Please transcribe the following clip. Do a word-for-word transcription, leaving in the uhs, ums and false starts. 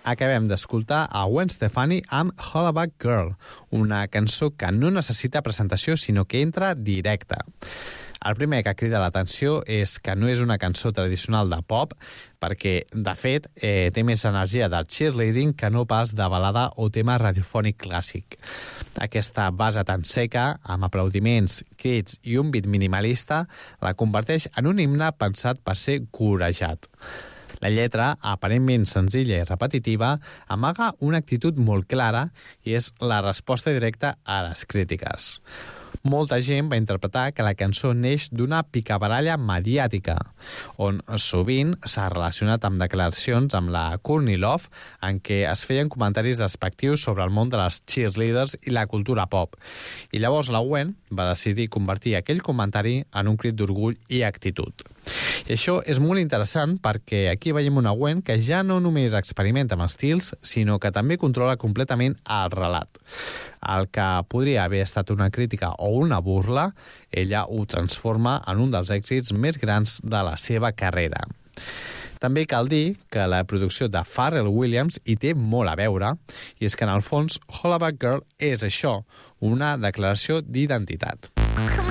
acabem d'escoltar a Gwen Stefani amb Hollaback Girl, una cançó que no necessita presentació, sinó que entra directa. El primer que crida l'atenció és que no és una cançó tradicional de pop, perquè, de fet, eh, té més energia del cheerleading que no pas de balada o tema radiofònic clàssic. Aquesta base tan seca, amb aplaudiments, crits i un beat minimalista, la converteix en un himne pensat per ser corejat. La lletra, aparentment senzilla i repetitiva, amaga una actitud molt clara i és la resposta directa a les crítiques. Molta gent va interpretar que la cançó neix d'una picabaralla mediàtica, on sovint s'ha relacionat amb declaracions amb la Courtney Love en què es feien comentaris despectius sobre el món de les cheerleaders i la cultura pop. I llavors la Gwen va decidir convertir aquell comentari en un crit d'orgull i actitud. I això és molt interessant perquè aquí veiem una Gwen que ja no només experimenta amb estils, sinó que també controla completament el relat. El que podria haver estat una crítica o una burla, ella ho transforma en un dels èxits més grans de la seva carrera. També cal dir que la producció de Pharrell Williams hi té molt a veure, i és que en el fons Hollaback Girl és això, una declaració d'identitat.